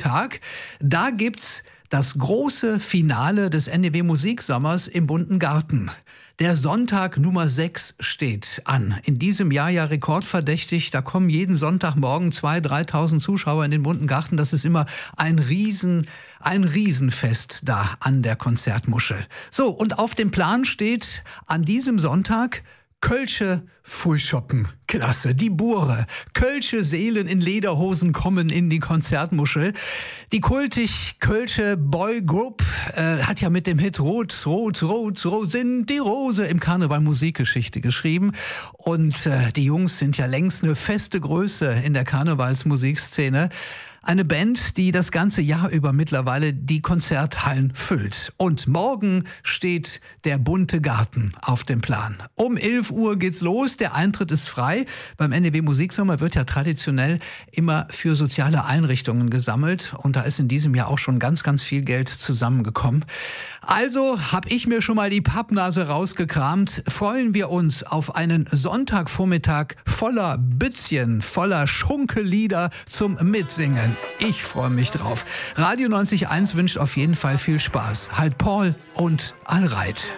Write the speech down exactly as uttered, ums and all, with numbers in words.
Sonntag. Da gibt's das große Finale des N D W Musiksommers im Bunten Garten. Der Sonntag Nummer sechs steht an. In diesem Jahr ja rekordverdächtig. Da kommen jeden Sonntagmorgen zweitausend, dreitausend Zuschauer in den Bunten Garten. Das ist immer ein Riesen, ein Riesenfest da an der Konzertmuschel. So, und auf dem Plan steht an diesem Sonntag Kölsche Frühschoppen, klasse, die Bure. Kölsche Seelen in Lederhosen kommen in die Konzertmuschel. Die kultig Kölsche Boygroup äh, hat ja mit dem Hit Rot, Rot, Rot, Rot sind die Rose im Karneval Musikgeschichte geschrieben. Und äh, die Jungs sind ja längst eine feste Größe in der Karnevalsmusikszene. Eine Band, die das ganze Jahr über mittlerweile die Konzerthallen füllt. Und morgen steht der Bunte Garten auf dem Plan. Um elf Uhr geht's los, der Eintritt ist frei. Beim N D W Musiksommer wird ja traditionell immer für soziale Einrichtungen gesammelt. Und da ist in diesem Jahr auch schon ganz, ganz viel Geld zusammengekommen. Also habe ich mir schon mal die Pappnase rausgekramt. Freuen wir uns auf einen Sonntagvormittag voller Bützchen, voller Schunkellieder zum Mitsingen. Ich freue mich drauf. Radio neunzig Komma eins wünscht auf jeden Fall viel Spaß. Halt Paul und Allreit.